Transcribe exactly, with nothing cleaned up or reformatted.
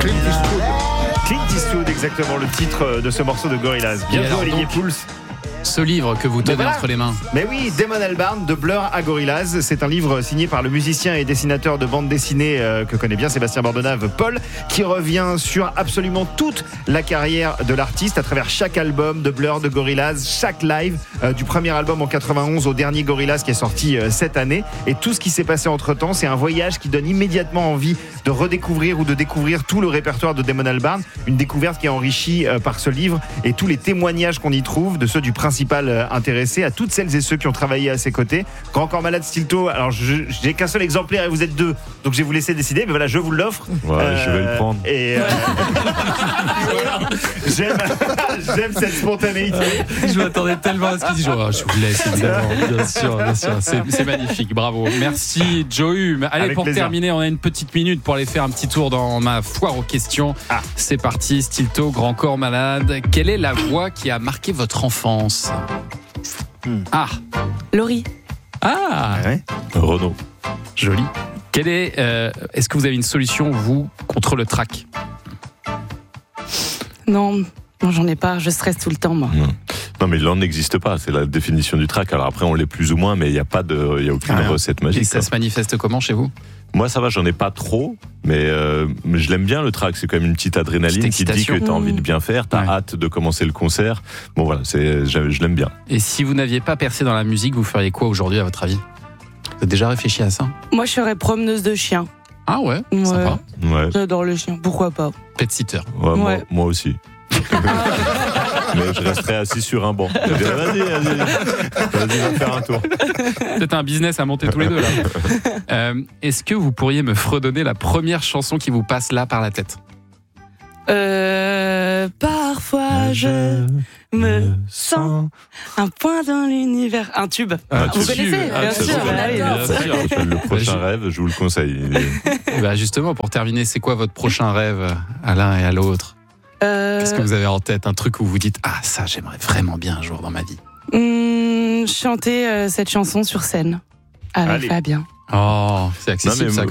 Clint Eastwood. Clint Eastwood, exactement, le titre de ce morceau de Gorillaz. Bien joué, Olivier Pouls. Ce livre que vous tenez voilà. entre les mains. Mais oui, Damon Albarn, de Blur à Gorillaz. C'est un livre signé par le musicien et dessinateur de bande dessinée euh, que connaît bien Sébastien Bordenave, Paul, qui revient sur absolument toute la carrière de l'artiste à travers chaque album de Blur, de Gorillaz, chaque live, euh, du premier album en quatre-vingt-onze au dernier Gorillaz qui est sorti euh, cette année. Et tout ce qui s'est passé entre temps, c'est un voyage qui donne immédiatement envie de redécouvrir ou de découvrir tout le répertoire de Damon Albarn. Une découverte qui est enrichie euh, par ce livre et tous les témoignages qu'on y trouve de ceux du principal intéressé, à toutes celles et ceux qui ont travaillé à ses côtés. Grand Corps Malade Stilto, alors je, j'ai qu'un seul exemplaire et vous êtes deux, donc je vais vous laisser décider, mais voilà, je vous l'offre. Ouais, euh, je vais le prendre. Et euh, j'aime, j'aime cette spontanéité. Je m'attendais tellement à ce qu'il dise. Oh, je vous laisse, évidemment. Bien sûr, bien sûr. C'est, c'est magnifique, bravo. Merci, Joe Hume. Allez, Avec pour plaisir. terminer, on a une petite minute pour aller faire un petit tour dans ma foire aux questions. Ah. C'est parti, Stilto, Grand Corps Malade. Quelle est la voix qui a marqué votre enfance ? Hmm. Ah, Laurie. ah, Ouais. Renaud. joli. Quelle est, euh, est-ce que vous avez une solution, vous, contre le trac ? Non, non, j'en ai pas. Je stresse tout le temps, moi. Non. Non, mais l'an n'existe pas. C'est la définition du trac. Alors après, on l'est plus ou moins, mais il n'y a pas de, il y a aucune Ah, recette Et magique. ça quoi. se manifeste comment chez vous ? Moi, ça va, j'en ai pas trop, mais, euh, mais je l'aime bien le track. C'est quand même une petite adrénaline Petite qui te dit que excitation. t'as envie de bien faire, t'as Ouais. hâte de commencer le concert. Bon voilà, c'est, je, je l'aime bien. Et si vous n'aviez pas percé dans la musique, vous feriez quoi aujourd'hui, à votre avis ? Vous avez déjà réfléchi à ça ? Moi, je serais promeneuse de chiens. Ah ouais, Ouais. sympa. Ouais, J'adore le chien. Pourquoi pas? Pet sitter. ouais, Moi, Ouais. moi aussi. Mais je resterai assis sur un banc. Je dirais, vas-y, vas-y, vas-y, va faire un tour. Peut-être un business à monter tous les deux là. Euh, est-ce que vous pourriez me fredonner la première chanson qui vous passe là par la tête ? Euh, parfois, je me sens un point dans l'univers. Un tube. Ah, Vous tu- connaissez, Ah, bien c'est sûr. bon, bah oui, bien bien sûr. sûr. Le prochain Je- rêve, je vous le conseille. Bah justement, pour terminer, c'est quoi votre prochain rêve à l'un et à l'autre ? Euh, Qu'est-ce que vous avez en tête ? Un truc où vous dites « Ah, ça, j'aimerais vraiment bien un jour dans ma vie. hum, chanter euh, cette chanson sur scène avec Allez. Fabien. » Oh, c'est accessible Non, mais ça.